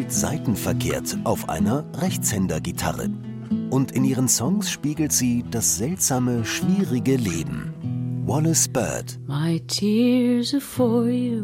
spielt saitenverkehrt auf einer Rechtshändergitarre. Und in ihren Songs spiegelt sie das seltsame, schwierige Leben. Wallis Bird. My tears are for you.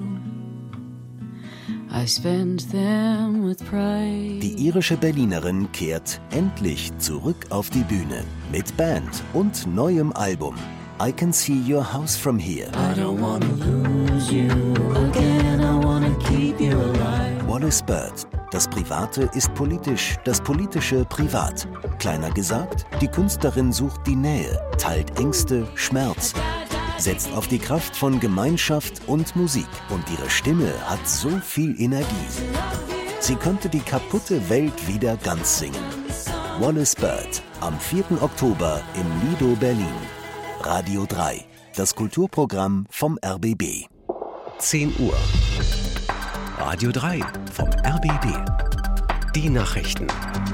I spend them with pride. Die irische Berlinerin kehrt endlich zurück auf die Bühne mit Band und neuem Album. I Can See Your House From Here. I don't wanna lose you again, I wanna keep you alive. Wallis Bird. Das Private ist politisch, das Politische privat. Kleiner gesagt, die Künstlerin sucht die Nähe, teilt Ängste, Schmerz, setzt auf die Kraft von Gemeinschaft und Musik. Und ihre Stimme hat so viel Energie. Sie könnte die kaputte Welt wieder ganz singen. Wallis Bird, am 4. Oktober im Lido Berlin. Radio 3, das Kulturprogramm vom RBB. 10 Uhr. Radio 3 vom RBB. Die Nachrichten.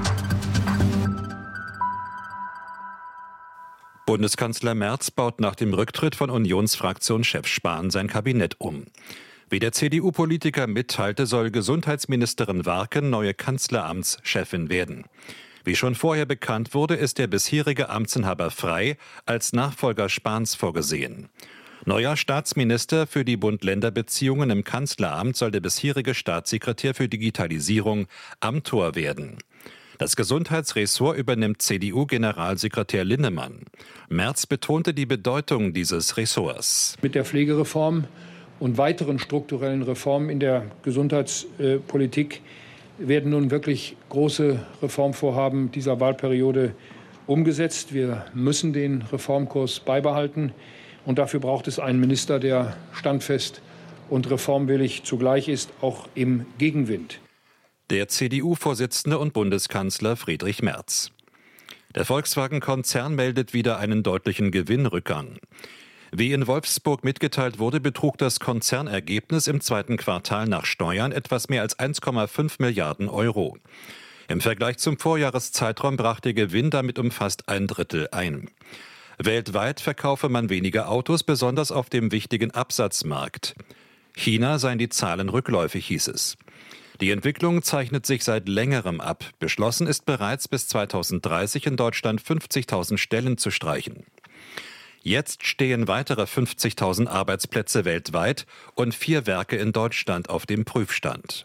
Bundeskanzler Merz baut nach dem Rücktritt von Unionsfraktionschef Spahn sein Kabinett um. Wie der CDU-Politiker mitteilte, soll Gesundheitsministerin Warken neue Kanzleramtschefin werden. Wie schon vorher bekannt wurde, ist der bisherige Amtsinhaber Frey als Nachfolger Spahns vorgesehen. Neuer Staatsminister für die Bund-Länder-Beziehungen im Kanzleramt soll der bisherige Staatssekretär für Digitalisierung Amthor werden. Das Gesundheitsressort übernimmt CDU-Generalsekretär Linnemann. Merz betonte die Bedeutung dieses Ressorts. Mit der Pflegereform und weiteren strukturellen Reformen in der Gesundheitspolitik werden nun wirklich große Reformvorhaben dieser Wahlperiode umgesetzt. Wir müssen den Reformkurs beibehalten. Und dafür braucht es einen Minister, der standfest und reformwillig zugleich ist, auch im Gegenwind. Der CDU-Vorsitzende und Bundeskanzler Friedrich Merz. Der Volkswagen-Konzern meldet wieder einen deutlichen Gewinnrückgang. Wie in Wolfsburg mitgeteilt wurde, betrug das Konzernergebnis im zweiten Quartal nach Steuern etwas mehr als 1,5 Milliarden Euro. Im Vergleich zum Vorjahreszeitraum brach der Gewinn damit um fast ein Drittel ein. Weltweit verkaufe man weniger Autos, besonders auf dem wichtigen Absatzmarkt. China seien die Zahlen rückläufig, hieß es. Die Entwicklung zeichnet sich seit längerem ab. Beschlossen ist bereits, bis 2030 in Deutschland 50.000 Stellen zu streichen. Jetzt stehen weitere 50.000 Arbeitsplätze weltweit und 4 Werke in Deutschland auf dem Prüfstand.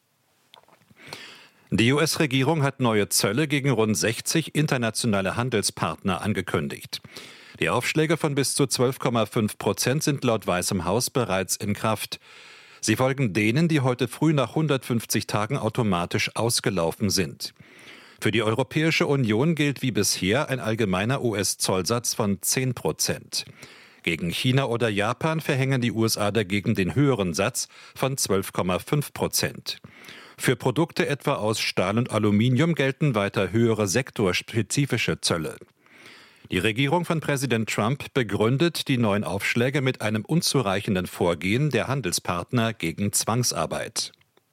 Die US-Regierung hat neue Zölle gegen rund 60 internationale Handelspartner angekündigt. Die Aufschläge von bis zu 12,5% sind laut Weißem Haus bereits in Kraft. Sie folgen denen, die heute früh nach 150 Tagen automatisch ausgelaufen sind. Für die Europäische Union gilt wie bisher ein allgemeiner US-Zollsatz von 10%. Gegen China oder Japan verhängen die USA dagegen den höheren Satz von 12,5%. Für Produkte etwa aus Stahl und Aluminium gelten weiter höhere sektorspezifische Zölle. Die Regierung von Präsident Trump begründet die neuen Aufschläge mit einem unzureichenden Vorgehen der Handelspartner gegen Zwangsarbeit.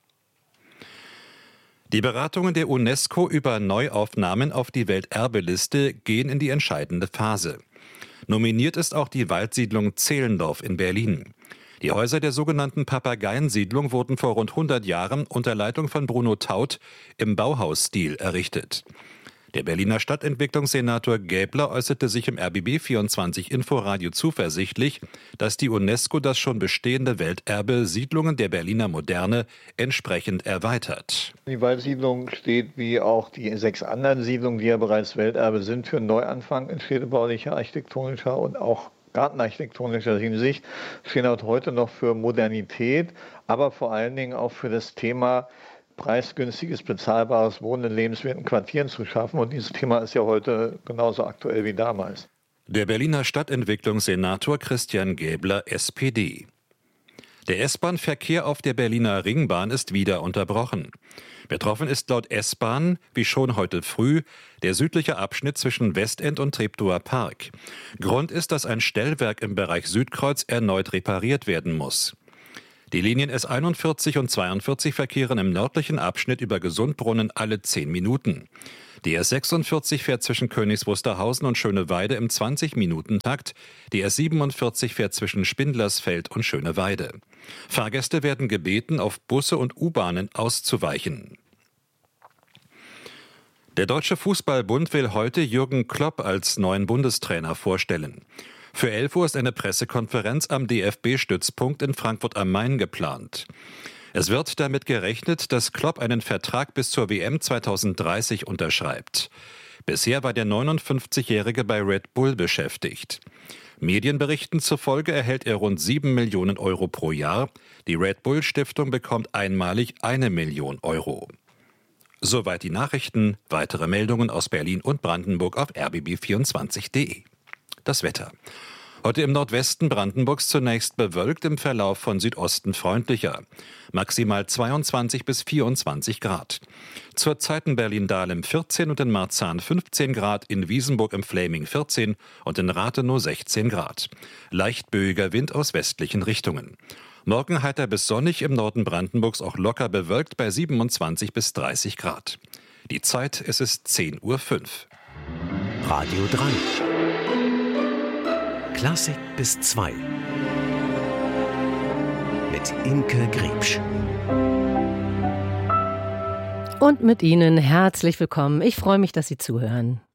Die Beratungen der UNESCO über Neuaufnahmen auf die Welterbeliste gehen in die entscheidende Phase. Nominiert ist auch die Waldsiedlung Zehlendorf in Berlin. Die Häuser der sogenannten Papageiensiedlung wurden vor rund 100 Jahren unter Leitung von Bruno Taut im Bauhausstil errichtet. Der Berliner Stadtentwicklungssenator Gäbler äußerte sich im RBB24 Inforadio zuversichtlich, dass die UNESCO das schon bestehende Welterbe Siedlungen der Berliner Moderne entsprechend erweitert. Die Waldsiedlung steht wie auch die 6 anderen Siedlungen, die ja bereits Welterbe sind, für einen Neuanfang in städtebaulicher, architektonischer und auch gartenarchitektonischer Hinsicht, stehen auch heute noch für Modernität, aber vor allen Dingen auch für das Thema preisgünstiges, bezahlbares Wohnen in lebenswerten Quartieren zu schaffen. Und dieses Thema ist ja heute genauso aktuell wie damals. Der Berliner Stadtentwicklungssenator Christian Gäbler, SPD. Der S-Bahn-Verkehr auf der Berliner Ringbahn ist wieder unterbrochen. Betroffen ist laut S-Bahn, wie schon heute früh, der südliche Abschnitt zwischen Westend und Treptower Park. Grund ist, dass ein Stellwerk im Bereich Südkreuz erneut repariert werden muss. Die Linien S41 und 42 verkehren im nördlichen Abschnitt über Gesundbrunnen alle 10 Minuten. Die S46 fährt zwischen Königs Wusterhausen und Schöneweide im 20-Minuten-Takt. Die S47 fährt zwischen Spindlersfeld und Schöneweide. Fahrgäste werden gebeten, auf Busse und U-Bahnen auszuweichen. Der Deutsche Fußball-Bund will heute Jürgen Klopp als neuen Bundestrainer vorstellen. Für 11 Uhr ist eine Pressekonferenz am DFB-Stützpunkt in Frankfurt am Main geplant. Es wird damit gerechnet, dass Klopp einen Vertrag bis zur WM 2030 unterschreibt. Bisher war der 59-Jährige bei Red Bull beschäftigt. Medienberichten zufolge erhält er rund 7 Millionen Euro pro Jahr. Die Red Bull Stiftung bekommt einmalig 1 Million Euro. Soweit die Nachrichten. Weitere Meldungen aus Berlin und Brandenburg auf rbb24.de. Das Wetter. Heute im Nordwesten Brandenburgs zunächst bewölkt, im Verlauf von Südosten freundlicher. Maximal 22 bis 24 Grad. Zurzeit in Berlin-Dahlem 14 und in Marzahn 15 Grad, in Wiesenburg im Fläming 14 und in Rathenow 16 Grad. Leicht böiger Wind aus westlichen Richtungen. Morgen heiter bis sonnig, im Norden Brandenburgs auch locker bewölkt bei 27 bis 30 Grad. Die Zeit, es ist 10:05 Uhr. Radio 3. Klassik bis 2. Mit Imke Griebsch. Und mit Ihnen herzlich willkommen. Ich freue mich, dass Sie zuhören.